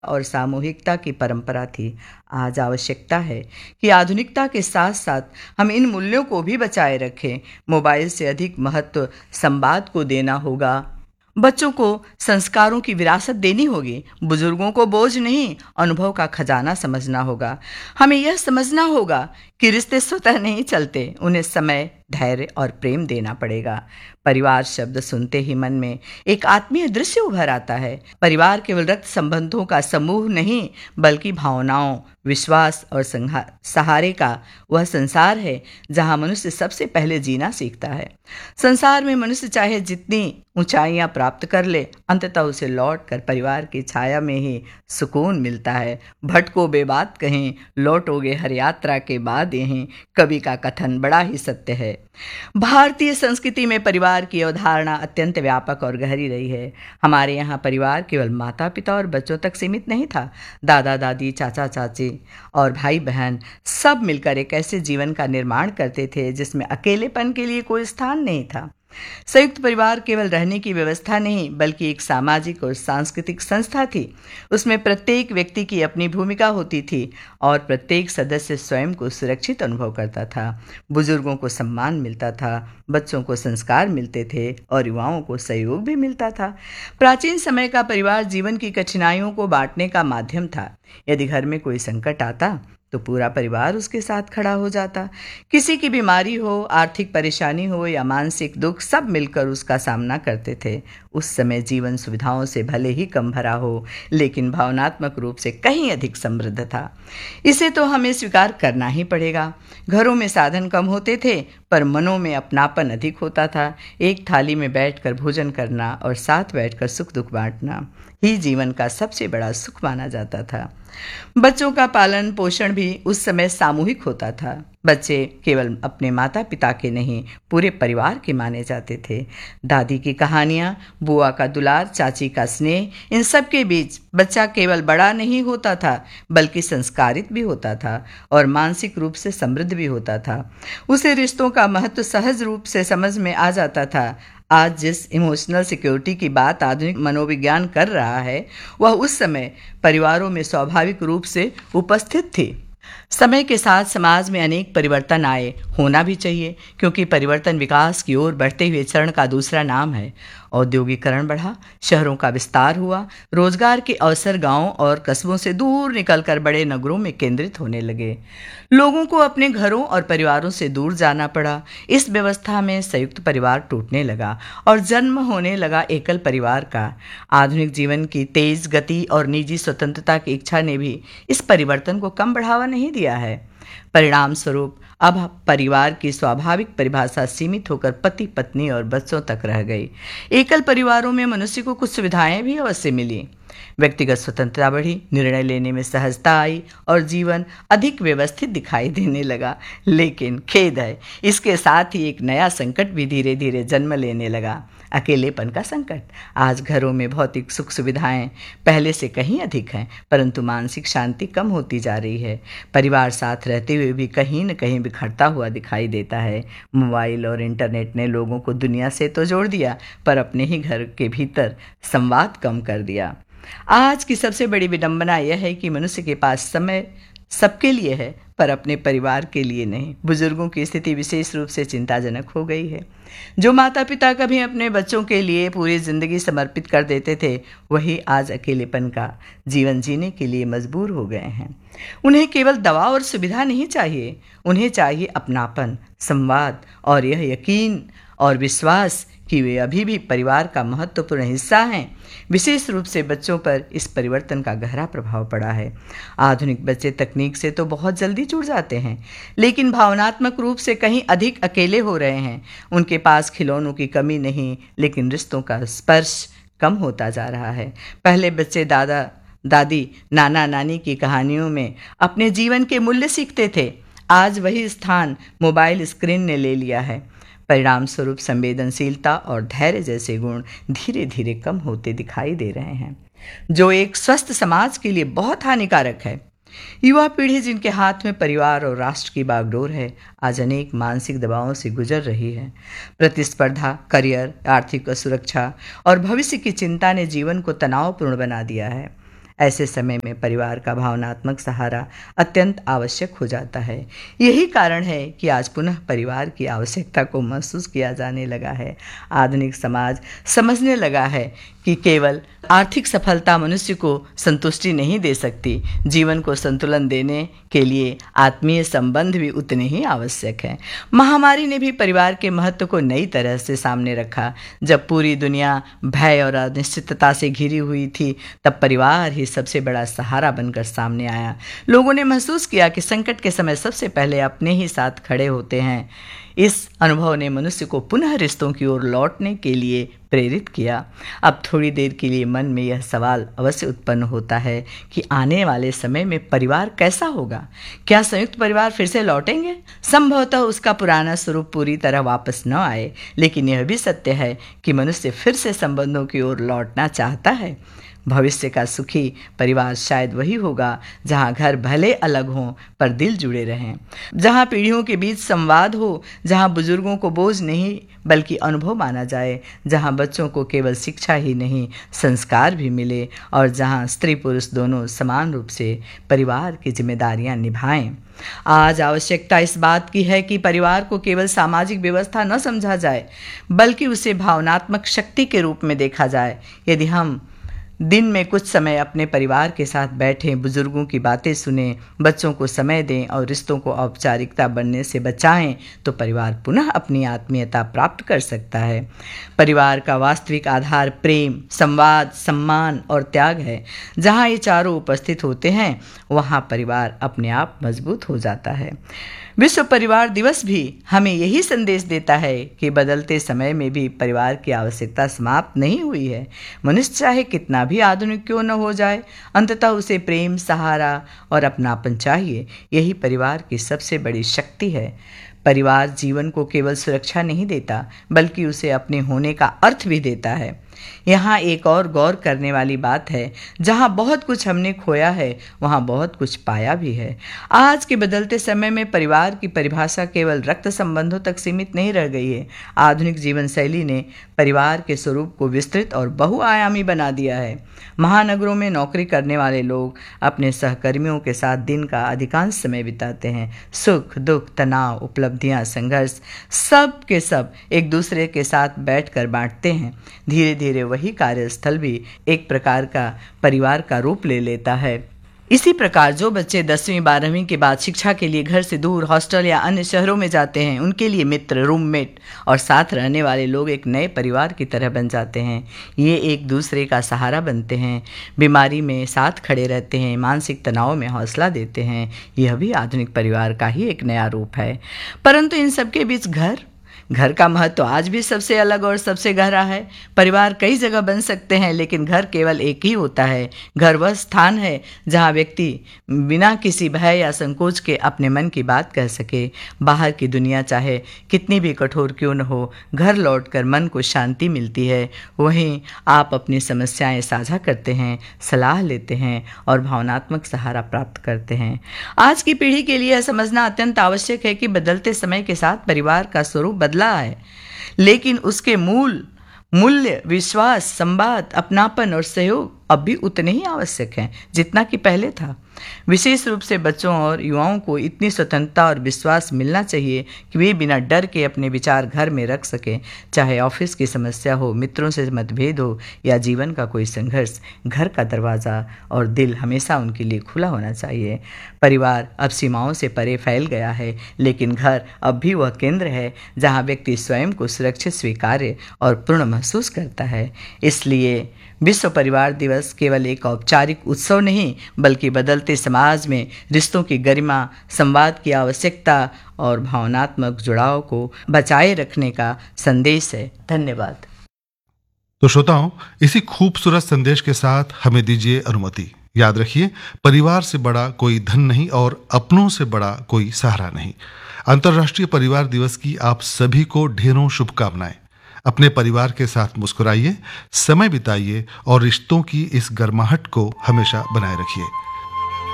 और सामूहिकता की परंपरा थी। आज आवश्यकता है कि आधुनिकता के साथ साथ हम इन मूल्यों को भी बचाए रखें। मोबाइल से अधिक महत्व संवाद को देना होगा। बच्चों को संस्कारों की विरासत देनी होगी। बुजुर्गों को बोझ नहीं, अनुभव का खजाना समझना होगा। हमें यह समझना होगा कि रिश्ते स्वतः नहीं चलते, उन्हें समय, धैर्य और प्रेम देना पड़ेगा। परिवार शब्द सुनते ही मन में एक आत्मीय दृश्य उभर आता है। परिवार केवल रक्त संबंधों का समूह नहीं, बल्कि भावनाओं, विश्वास और सहारे का वह संसार है जहां मनुष्य सबसे पहले जीना सीखता है। संसार में मनुष्य चाहे जितनी ऊंचाइयां प्राप्त कर ले, अंततः उसे लौट कर परिवार की छाया में ही सुकून मिलता है। भटको बेबात कहें, लौटोगे हर यात्रा के बाद यहीं, कवि का कथन बड़ा ही सत्य है। भारतीय संस्कृति में परिवार की अवधारणा अत्यंत व्यापक और गहरी रही है। हमारे यहाँ परिवार केवल माता पिता और बच्चों तक सीमित नहीं था। दादा दादी, चाचा चाची और भाई बहन सब मिलकर एक ऐसे जीवन का निर्माण करते थे जिसमें अकेलेपन के लिए कोई स्थान नहीं था। संयुक्त परिवार केवल रहने की व्यवस्था नहीं, बल्कि एक सामाजिक और सांस्कृतिक संस्था थी। उसमें प्रत्येक व्यक्ति की अपनी भूमिका होती थी और प्रत्येक सदस्य स्वयं को सुरक्षित अनुभव करता था। बुजुर्गों को सम्मान मिलता था, बच्चों को संस्कार मिलते थे और युवाओं को सहयोग भी मिलता था। प्राचीन समय का परिवार जीवन की कठिनाइयों को बांटने का माध्यम था। यदि घर में कोई संकट आता तो पूरा परिवार उसके साथ खड़ा हो जाता। किसी की बीमारी हो, आर्थिक परेशानी हो या मानसिक दुख, सब मिलकर उसका सामना करते थे। उस समय जीवन सुविधाओं से भले ही कम भरा हो, लेकिन भावनात्मक रूप से कहीं अधिक समृद्ध था। इसे तो हमें स्वीकार करना ही पड़ेगा। घरों में साधन कम होते थे, पर मनों में अपनापन अधिक होता था। एक थाली में बैठकर भोजन करना और साथ बैठकर सुख दुख बांटना ही जीवन का सबसे बड़ा सुख माना जाता था। बच्चों का पालन पोषण भी उस समय सामूहिक होता था। बच्चे केवल अपने माता पिता के नहीं, पूरे परिवार के माने जाते थे। दादी की कहानियाँ, बुआ का दुलार, चाची का स्नेह, इन सब के बीच बच्चा केवल बड़ा नहीं होता था, बल्कि संस्कारित भी होता था और मानसिक रूप से समृद्ध भी होता था। उसे रिश्तों का महत्व सहज रूप से समझ में आ जाता था। आज जिस इमोशनल सिक्योरिटी की बात आधुनिक मनोविज्ञान कर रहा है, वह उस समय परिवारों में स्वाभाविक रूप से उपस्थित थी। समय के साथ समाज में अनेक परिवर्तन आए, होना भी चाहिए, क्योंकि परिवर्तन विकास की ओर बढ़ते हुए चरण का दूसरा नाम है। औद्योगिकरण बढ़ा, शहरों का विस्तार हुआ, रोजगार के अवसर गांवों और कस्बों से दूर निकलकर बड़े नगरों में केंद्रित होने लगे। लोगों को अपने घरों और परिवारों से दूर जाना पड़ा। इस व्यवस्था में संयुक्त परिवार टूटने लगा और जन्म होने लगा एकल परिवार का। आधुनिक जीवन की तेज गति और निजी स्वतंत्रता की इच्छा ने भी इस परिवर्तन को कम बढ़ावा नहीं दिया है। परिणाम स्वरूप अब परिवार की स्वाभाविक परिभाषा सीमित होकर पति पत्नी और बच्चों तक रह गई। एकल परिवारों में मनुष्य को कुछ सुविधाएं भी अवश्य मिली। व्यक्तिगत स्वतंत्रता बढ़ी, निर्णय लेने में सहजता आई और जीवन अधिक व्यवस्थित दिखाई देने लगा। लेकिन खेद है, इसके साथ ही एक नया संकट भी धीरे धीरे जन्म लेने लगा, अकेलेपन का संकट। आज घरों में भौतिक सुख सुविधाएं पहले से कहीं अधिक हैं, परंतु मानसिक शांति कम होती जा रही है। परिवार साथ रहते हुए भी कहीं न कहीं बिखरता हुआ दिखाई देता है। मोबाइल और इंटरनेट ने लोगों को दुनिया से तो जोड़ दिया, पर अपने ही घर के भीतर संवाद कम कर दिया। आज की सबसे बड़ी विडंबना यह है कि मनुष्य के पास समय सबके लिए है, पर अपने परिवार के लिए नहीं। बुजुर्गों की स्थिति विशेष रूप से चिंताजनक हो गई है। जो माता पिता कभी अपने बच्चों के लिए पूरी जिंदगी समर्पित कर देते थे, वही आज अकेलेपन का जीवन जीने के लिए मजबूर हो गए हैं। उन्हें केवल दवा और सुविधा नहीं चाहिए, उन्हें चाहिए अपनापन, संवाद और यह यकीन और विश्वास कि वे अभी भी परिवार का महत्वपूर्ण हिस्सा हैं। विशेष रूप से बच्चों पर इस परिवर्तन का गहरा प्रभाव पड़ा है। आधुनिक बच्चे तकनीक से तो बहुत जल्दी जुड़ जाते हैं, लेकिन भावनात्मक रूप से कहीं अधिक अकेले हो रहे हैं। उनके पास खिलौनों की कमी नहीं, लेकिन रिश्तों का स्पर्श कम होता जा रहा है। पहले बच्चे दादा दादी, नाना नानी की कहानियों में अपने जीवन के मूल्य सीखते थे। आज वही स्थान मोबाइल स्क्रीन ने ले लिया है। परिणाम स्वरूप संवेदनशीलता और धैर्य जैसे गुण धीरे धीरे कम होते दिखाई दे रहे हैं, जो एक स्वस्थ समाज के लिए बहुत हानिकारक है। युवा पीढ़ी जिनके हाथ में परिवार और राष्ट्र की बागडोर है, आज अनेक मानसिक दबावों से गुजर रही है। प्रतिस्पर्धा, करियर, आर्थिक असुरक्षा और भविष्य की चिंता ने जीवन को तनावपूर्ण बना दिया है। ऐसे समय में परिवार का भावनात्मक सहारा अत्यंत आवश्यक हो जाता है। यही कारण है कि आज पुनः परिवार की आवश्यकता को महसूस किया जाने लगा है। आधुनिक समाज समझने लगा है कि केवल आर्थिक सफलता मनुष्य को संतुष्टि नहीं दे सकती, जीवन को संतुलन देने के लिए आत्मीय संबंध भी उतने ही आवश्यक हैं। महामारी ने भी परिवार के महत्व को नई तरह से सामने रखा। जब पूरी दुनिया भय और अनिश्चितता से घिरी हुई थी, तब परिवार ही सबसे बड़ा सहारा बनकर सामने आया। लोगों ने महसूस किया कि संकट के समय सबसे पहले अपने ही साथ खड़े होते हैं। इस अनुभव ने मनुष्य को पुनः रिश्तों की ओर लौटने के लिए प्रेरित किया। अब थोड़ी देर के लिए मन में यह सवाल अवश्य उत्पन्न होता है कि आने वाले समय में परिवार कैसा होगा? क्या संयुक्त परिवार फिर से लौटेंगे? संभवतः उसका पुराना स्वरूप पूरी तरह वापस न आए, लेकिन यह भी सत्य है कि मनुष्य फिर से संबंधों की ओर लौटना चाहता है। भविष्य का सुखी परिवार शायद वही होगा जहाँ घर भले अलग हों पर दिल जुड़े रहें, जहाँ पीढ़ियों के बीच संवाद हो, जहाँ बुजुर्गों को बोझ नहीं बल्कि अनुभव माना जाए, जहाँ बच्चों को केवल शिक्षा ही नहीं संस्कार भी मिले, और जहाँ स्त्री पुरुष दोनों समान रूप से परिवार की जिम्मेदारियां निभाएं। आज आवश्यकता इस बात की है कि परिवार को केवल सामाजिक व्यवस्था न समझा जाए, बल्कि उसे भावनात्मक शक्ति के रूप में देखा जाए। यदि हम दिन में कुछ समय अपने परिवार के साथ बैठें, बुजुर्गों की बातें सुनें, बच्चों को समय दें और रिश्तों को औपचारिकता बनने से बचाएं, तो परिवार पुनः अपनी आत्मीयता प्राप्त कर सकता है। परिवार का वास्तविक आधार प्रेम, संवाद, सम्मान और त्याग है। जहाँ ये चारों उपस्थित होते हैं, वहाँ परिवार अपने आप मजबूत हो जाता है। विश्व परिवार दिवस भी हमें यही संदेश देता है कि बदलते समय में भी परिवार की आवश्यकता समाप्त नहीं हुई है। मनुष्य चाहे कितना भी आधुनिक क्यों न हो जाए, अंततः उसे प्रेम, सहारा और अपनापन चाहिए। यही परिवार की सबसे बड़ी शक्ति है। परिवार जीवन को केवल सुरक्षा नहीं देता, बल्कि उसे अपने होने का अर्थ भी देता है। यहाँ एक और गौर करने वाली बात है, जहाँ बहुत कुछ हमने खोया है, वहाँ बहुत कुछ पाया भी है। आज के बदलते समय में परिवार की परिभाषा केवल रक्त संबंधों तक सीमित नहीं रह गई है। आधुनिक जीवन शैली ने परिवार के स्वरूप को विस्तृत और बहुआयामी बना दिया है। महानगरों में नौकरी करने वाले लोग अपने सहकर्मियों के साथ दिन का अधिकांश समय बिताते हैं। सुख, दुख, तनाव, उपलब्धियां, संघर्ष सब के सब एक दूसरे के साथ बैठकर बांटते हैं। धीरे धीरे वही कार्यस्थल भी एक प्रकार का परिवार का रूप ले लेता है। इसी प्रकार जो बच्चे 10वीं 12वीं के बाद शिक्षा के लिए घर से दूर हॉस्टल या अन्य शहरों में जाते हैं, उनके लिए मित्र, रूममेट और साथ रहने वाले लोग एक नए परिवार की तरह बन जाते हैं। ये एक दूसरे का सहारा बनते हैं, बीमारी में साथ खड़े रहते हैं, मानसिक तनाव में हौसला देते हैं। यह भी आधुनिक परिवार का ही एक नया रूप है। परंतु इन सबके बीच घर का महत्व आज भी सबसे अलग और सबसे गहरा है। परिवार कई जगह बन सकते हैं, लेकिन घर केवल एक ही होता है। घर वह स्थान है जहां व्यक्ति बिना किसी भय या संकोच के अपने मन की बात कह सके। बाहर की दुनिया चाहे कितनी भी कठोर क्यों न हो, घर लौटकर मन को शांति मिलती है। वहीं आप अपनी समस्याएं साझा करते हैं, सलाह लेते हैं और भावनात्मक सहारा प्राप्त करते हैं। आज की पीढ़ी के लिए यह समझना अत्यंत आवश्यक है कि बदलते समय के साथ परिवार का स्वरूप बदला है, लेकिन उसके मूल्य, विश्वास, संवाद, अपनापन और सहयोग अब भी उतने ही आवश्यक हैं जितना कि पहले था। विशेष रूप से बच्चों और युवाओं को इतनी स्वतंत्रता और विश्वास मिलना चाहिए कि वे बिना डर के अपने विचार घर में रख सकें। चाहे ऑफिस की समस्या हो, मित्रों से मतभेद हो या जीवन का कोई संघर्ष, घर का दरवाज़ा और दिल हमेशा उनके लिए खुला होना चाहिए। परिवार अब सीमाओं से परे फैल गया है, लेकिन घर अब भी वह केंद्र है जहाँ व्यक्ति स्वयं को सुरक्षित, स्वीकार्य और पूर्ण महसूस करता है। इसलिए विश्व परिवार दिवस केवल एक औपचारिक उत्सव नहीं, बल्कि बदलते समाज में रिश्तों की गरिमा, संवाद की आवश्यकता और भावनात्मक जुड़ाव को बचाए रखने का संदेश है। धन्यवाद। तो श्रोताओं, इसी खूबसूरत संदेश के साथ हमें दीजिए अनुमति। याद रखिए, परिवार से बड़ा कोई धन नहीं और अपनों से बड़ा कोई सहारा नहीं। अंतर्राष्ट्रीय परिवार दिवस की आप सभी को ढेरों शुभकामनाएं। अपने परिवार के साथ मुस्कुराइए, समय बिताइए और रिश्तों की इस गर्माहट को हमेशा बनाए रखिए।